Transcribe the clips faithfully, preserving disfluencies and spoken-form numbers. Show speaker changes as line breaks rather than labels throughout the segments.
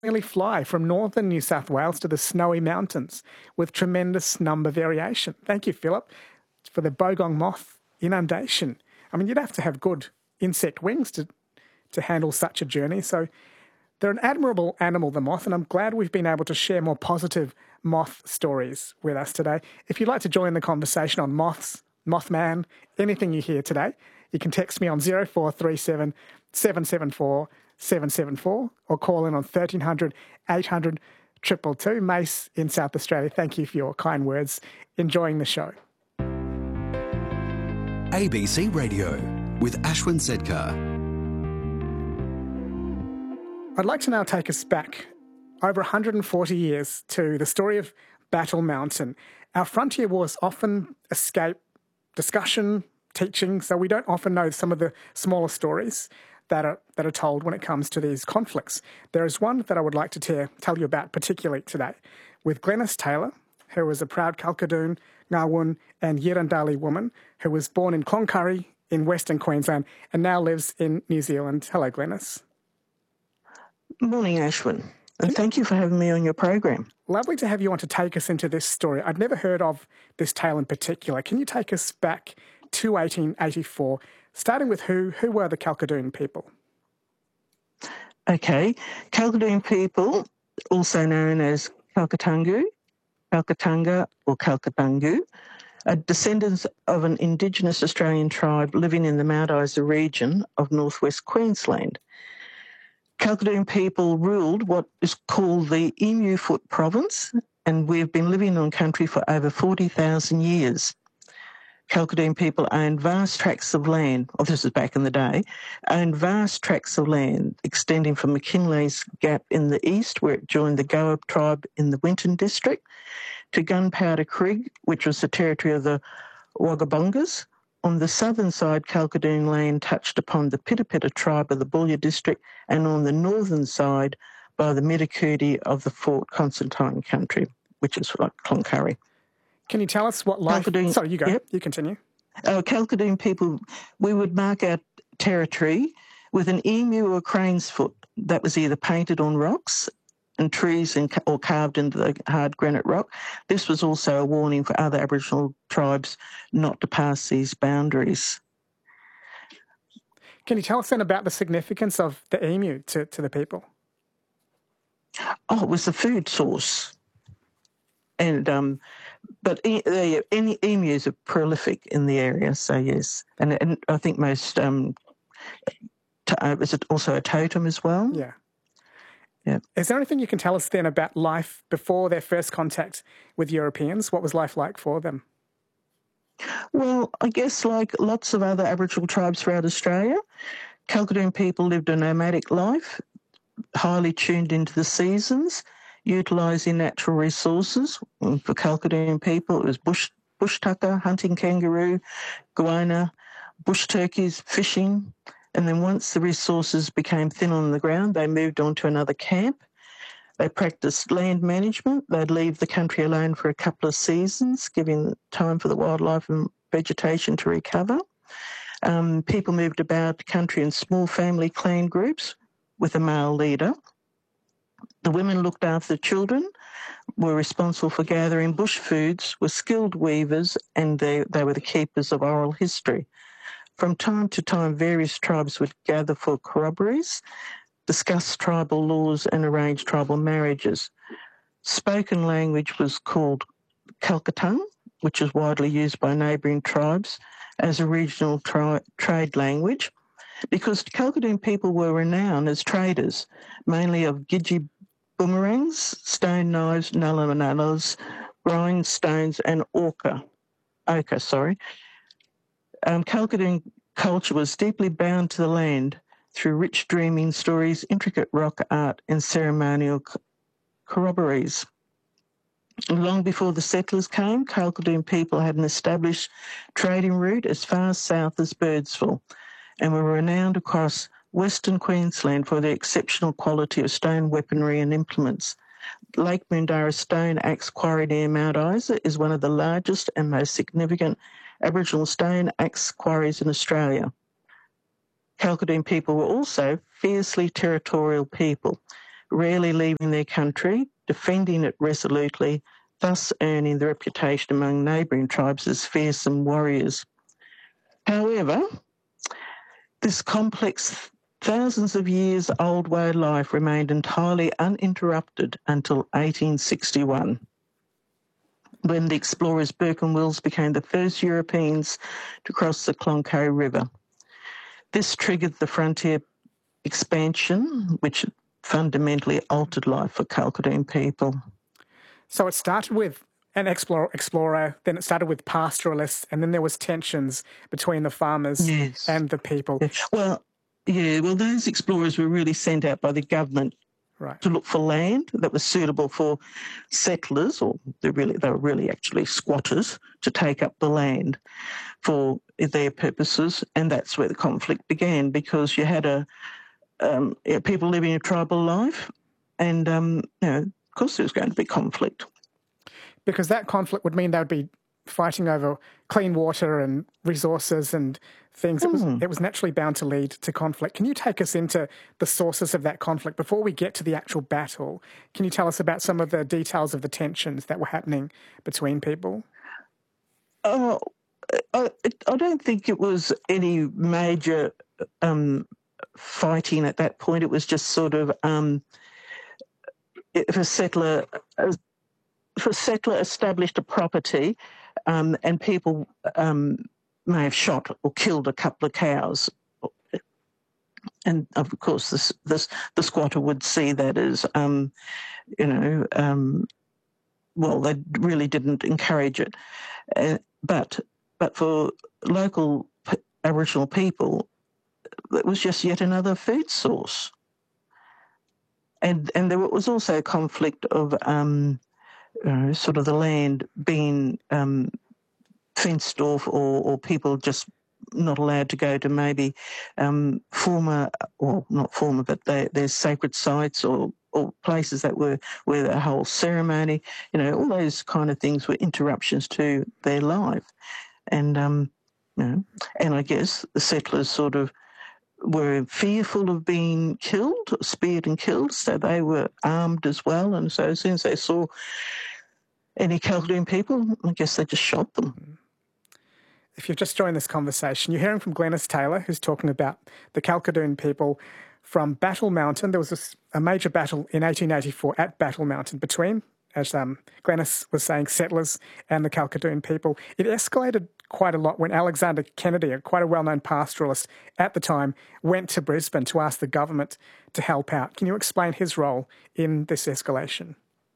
Really fly from northern New South Wales to the snowy mountains with tremendous number variation. Thank you, Philip, for the bogong moth inundation. I mean, you'd have to have good insect wings to, to handle such a journey. So they're an admirable animal, the moth, and I'm glad we've been able to share more positive moth stories with us today. If you'd like to join the conversation on moths, Mothman, anything you hear today, you can text me on zero four three seven, seven seven four, seven seven four or call in on thirteen hundred, eight hundred, two two two. Mace in South Australia, thank you for your kind words. Enjoying the show.
A B C Radio with Ashwin Sedkar.
I'd like to now take us back over one hundred forty years to the story of Battle Mountain. Our frontier wars often escape discussion, teaching, so we don't often know some of the smaller stories that are that are told when it comes to these conflicts. There is one that I would like to te- tell you about particularly today with Glenys Taylor, who was a proud Kalkadoon, Ngawun and Yirrandali woman who was born in Cloncurry in Western Queensland and now lives in New Zealand. Hello, Glenys.
Morning, Ashwin, and thank you for having me on your program.
Lovely to have you on to take us into this story. I'd never heard of this tale in particular. Can you take us back to eighteen eighty-four, starting with who who were the Kalkadoon people?
Okay, Kalkadoon people, also known as Kalkatungu, Kalkatunga or Kalkatungu, are descendants of an Indigenous Australian tribe living in the Mount Isa region of northwest Queensland. Kalkadoon people ruled what is called the Emu Foot province, and we've been living on country for over forty thousand years. Kalkadoon people owned vast tracts of land, oh, this is back in the day, owned vast tracts of land extending from McKinley's Gap in the east, where it joined the Goa tribe in the Winton district, to Gunpowder Creek, which was the territory of the Wagabongas. On the southern side, Kalkadoon land touched upon the Pitapita tribe of the Boulia district, and on the northern side by the Midakudi of the Fort Constantine country, which is like Cloncurry.
Can you tell us what life...
Kalkadoon,
Sorry, you go.
Yep.
You continue.
Uh, Kalkadoon people, we would mark our territory with an emu or crane's foot that was either painted on rocks and trees and, or carved into the hard granite rock. This was also a warning for other Aboriginal tribes not to pass these boundaries.
Can you tell us then about the significance of the emu to, to the people?
Oh, it was the food source. And um, but e- uh, any emus are prolific in the area, so yes. And, and I think most, um, to, uh, was it also a totem as well?
Yeah.
Yeah.
Is there anything you can tell us then about life before their first contact with Europeans? What was life like for them?
Well, I guess like lots of other Aboriginal tribes throughout Australia, Kalkadoon people lived a nomadic life, highly tuned into the seasons, utilising natural resources. And for Kalkadoon people, it was bush, bush tucker, hunting kangaroo, goanna, bush turkeys, fishing. And then once the resources became thin on the ground, they moved on to another camp. They practiced land management. They'd leave the country alone for a couple of seasons, giving time for the wildlife and vegetation to recover. Um, people moved about the country in small family clan groups with a male leader. The women looked after the children, were responsible for gathering bush foods, were skilled weavers, and they, they were the keepers of oral history. From time to time, various tribes would gather for corroborees, discuss tribal laws and arrange tribal marriages. Spoken language was called Kalkatung, which is widely used by neighbouring tribes as a regional tri- trade language, because Kalkadoon people were renowned as traders, mainly of Gidgee boomerangs, stone knives, nulla nullas, grindstones and orca. Ochre, sorry. Um, Kalkadoon culture was deeply bound to the land through rich dreaming stories, intricate rock art and ceremonial corroborees. Long before the settlers came, Kalkadoon people had an established trading route as far south as Birdsville and were renowned across Western Queensland for their exceptional quality of stone weaponry and implements. Lake Moondarra Stone Axe Quarry near Mount Isa is one of the largest and most significant Aboriginal stone axe quarries in Australia. Kalkadoon people were also fiercely territorial people, rarely leaving their country, defending it resolutely, thus earning the reputation among neighbouring tribes as fearsome warriors. However, this complex, thousands of years old way of life remained entirely uninterrupted until eighteen sixty-one, when the explorers Burke and Wills became the first Europeans to cross the Cloncurry River. This triggered the frontier expansion, which fundamentally altered life for Kalkadoon people.
So it started with an explorer, explorer, then it started with pastoralists, and then there was tensions between the farmers
yes.
and the people.
Yeah. Well, yeah, well, those explorers were really sent out by the government
right.
to look for land that was suitable for settlers, or they really they were really actually squatters, to take up the land for their purposes, and that's where the conflict began, because you had a um, yeah, people living a tribal life, and um, you know, of course there was going to be conflict.
Because that conflict would mean they would be fighting over clean water and resources and things. Mm. It was, it was naturally bound to lead to conflict. Can you take us into the sources of that conflict before we get to the actual battle? Can you tell us about some of the details of the tensions that were happening between people?
Oh, I, I don't think it was any major um, fighting at that point. It was just sort of um, if a settler... Uh, If a settler established a property um, and people um, may have shot or killed a couple of cows, and of course this, this, the squatter would see that as, um, you know, um, well, they really didn't encourage it. Uh, but but for local p- Aboriginal people, it was just yet another food source. And, and there was also a conflict of... Um, Uh, sort of the land being um, fenced off, or, or people just not allowed to go to maybe um, former, or not former, but they, there's sacred sites or, or places that were where the whole ceremony, you know, all those kind of things were interruptions to their life. And, um, you know, and I guess the settlers sort of were fearful of being killed, speared and killed, so they were armed as well. And so as soon as they saw any Kalkadoon people, I guess they just shot them.
If you've just joined this conversation, you're hearing from Glenys Taylor, who's talking about the Kalkadoon people from Battle Mountain. There was a, a major battle in eighteen eighty-four at Battle Mountain between, as um, Glenys was saying, settlers and the Kalkadoon people. It escalated quite a lot when Alexander Kennedy, a quite a well-known pastoralist at the time, went to Brisbane to ask the government to help out. Can you explain his role in this escalation?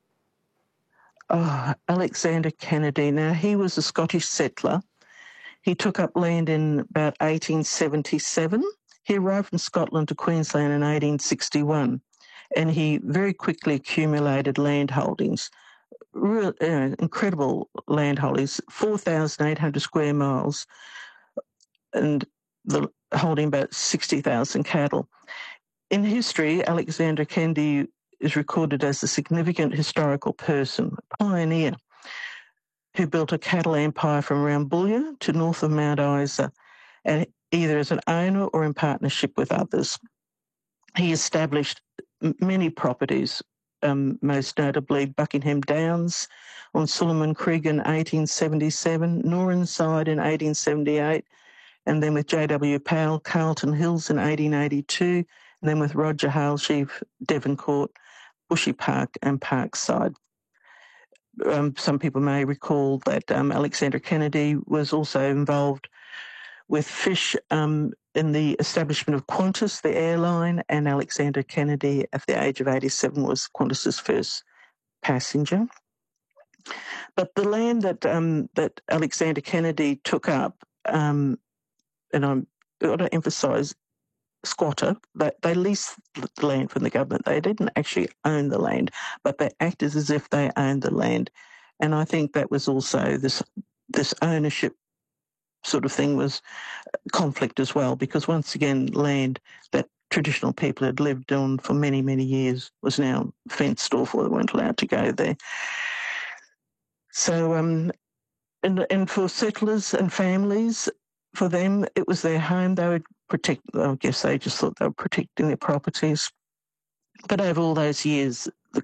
Oh, Alexander Kennedy. Now, he was a Scottish settler. He took up land in about eighteen seventy-seven. He arrived from Scotland to Queensland in eighteen sixty-one, and he very quickly accumulated land holdings, real, uh, incredible land holdings, four thousand eight hundred square miles, and the, holding about sixty thousand cattle. In history, Alexander Kennedy is recorded as a significant historical person, a pioneer, who built a cattle empire from Rambouillet to north of Mount Isa, and either as an owner or in partnership with others. He established many properties, um, most notably Buckingham Downs on Solomon Creek in eighteen seventy-seven, Norinside in eighteen seventy-eight, and then with J W Powell, Carlton Hills in eighteen eighty-two, and then with Roger Halsheaf, Devoncourt, Bushy Park and Parkside. Um, some people may recall that um, Alexander Kennedy was also involved with Fish um, in the establishment of Qantas, the airline, and Alexander Kennedy, at the age of eighty-seven, was Qantas's first passenger. But the land that um, that Alexander Kennedy took up, um, and I'm got to emphasise, squatter, that they leased the land from the government. They didn't actually own the land, but they acted as if they owned the land. And I think that was also this this ownership sort of thing was conflict as well, because once again, land that traditional people had lived on for many, many years was now fenced off, or they weren't allowed to go there. So, um, and, and for settlers and families, for them, it was their home. They would protect, I guess they just thought they were protecting their properties. But over all those years,